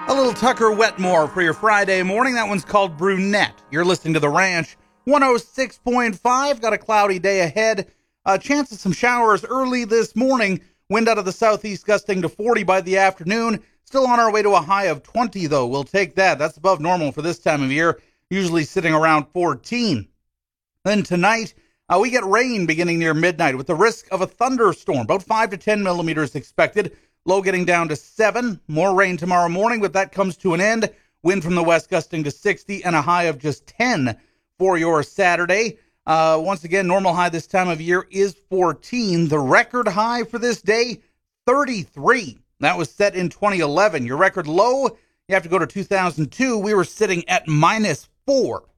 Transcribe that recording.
A little Tucker Wetmore for your Friday morning. That one's called Brunette. You're listening to The Ranch. 106.5. Got a cloudy day ahead. A chance of some showers early this morning. Wind out of the southeast gusting to 40 by the afternoon. Still on our way to a high of 20, though. We'll take that. That's above normal for this time of year. Usually sitting around 14. Then tonight, we get rain beginning near midnight with the risk of a thunderstorm. About 5 to 10 millimeters expected. Low getting down to 7. More rain tomorrow morning, but that comes to an end. Wind from the west gusting to 60 and a high of just 10 for your Saturday. Once again, normal high this time of year is 14. The record high for this day, 33. That was set in 2011. Your record low, you have to go to 2002. We were sitting at -4.